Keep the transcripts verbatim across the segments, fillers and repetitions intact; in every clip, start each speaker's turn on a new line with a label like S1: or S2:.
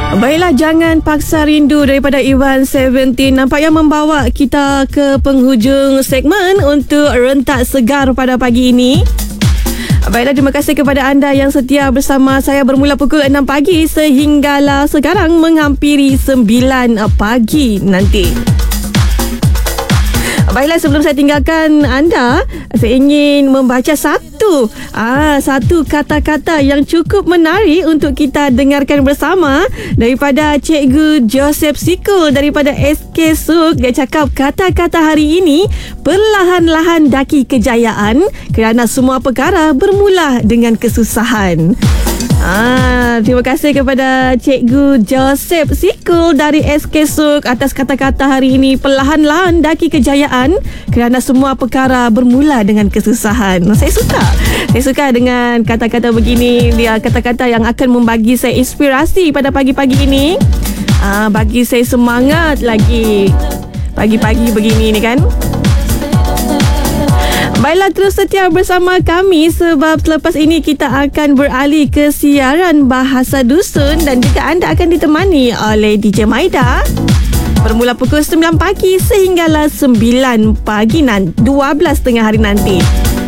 S1: Baiklah, Jangan Paksa Rindu daripada Iwan Seventeen nampaknya membawa kita ke penghujung segmen untuk Rentak Segar pada pagi ini. Baiklah, terima kasih kepada anda yang setia bersama saya bermula pukul enam pagi sehinggalah sekarang menghampiri sembilan pagi nanti. Baiklah, sebelum saya tinggalkan anda, saya ingin membaca satu ah, satu kata-kata yang cukup menarik untuk kita dengarkan bersama daripada Cikgu Joseph Sikul daripada S K Suk. Dia cakap kata-kata hari ini, perlahan-lahan daki kejayaan kerana semua perkara bermula dengan kesusahan. Ah, terima kasih kepada Cikgu Joseph Sikul dari S K Suk atas kata-kata hari ini, perlahan-lahan daki kejayaan kerana semua perkara bermula dengan kesusahan. Saya suka. Saya suka dengan kata-kata begini. Dia kata-kata yang akan membagi saya inspirasi pada pagi-pagi ini. Ah, bagi saya semangat lagi pagi-pagi begini ni kan. Baiklah, terus setia bersama kami sebab selepas ini kita akan beralih ke siaran Bahasa Dusun dan juga anda akan ditemani oleh D J Maida bermula pukul sembilan pagi sehinggalah sembilan pagi nanti, dua belas tengah hari nanti.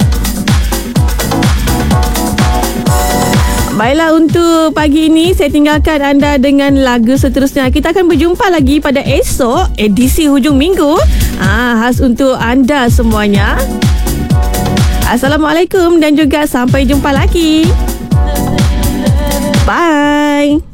S1: Baiklah, untuk pagi ini saya tinggalkan anda dengan lagu seterusnya. Kita akan berjumpa lagi pada esok edisi hujung minggu, ah, khas untuk anda semuanya. Assalamualaikum dan juga sampai jumpa lagi. Bye.